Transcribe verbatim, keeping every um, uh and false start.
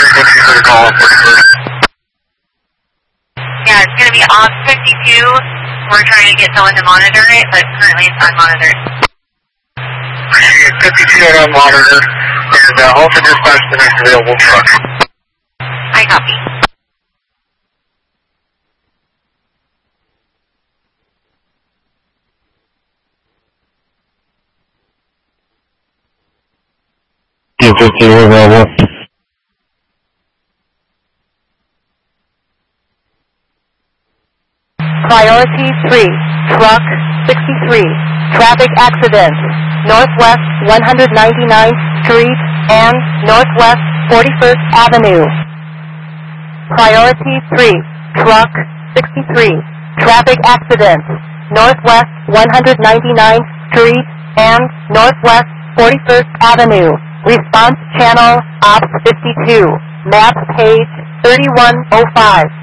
Yeah, it's going to be off fifty-two. We're trying to get someone to monitor it, but currently it's unmonitored. fifty-two on monitor, and uh, also dispatch the next available truck. I copy. T fifty, we're available. Priority three, truck sixty-three, traffic accident, northwest one hundred ninety-ninth Street and northwest forty-first Avenue. Priority three, truck sixty-three, traffic accident, northwest one hundred ninety-ninth Street and northwest forty-first Avenue. Response channel ops fifty-two, map page thirty-one oh five.